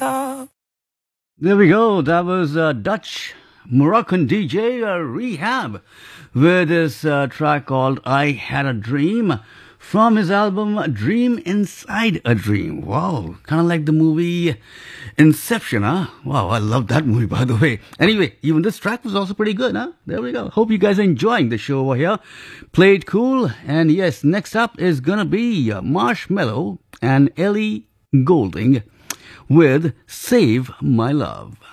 car. There we go. That was Dutch Moroccan DJ Rehab with his track called I Had a Dream from his album Dream Inside a Dream. Wow, kind of like the movie Inception, huh? Wow, I love that movie, by the way. Anyway, even this track was also pretty good, huh? There we go. Hope you guys are enjoying the show over here. Played cool. And yes, next up is gonna be Marshmello and Ellie Goulding with Save My Love.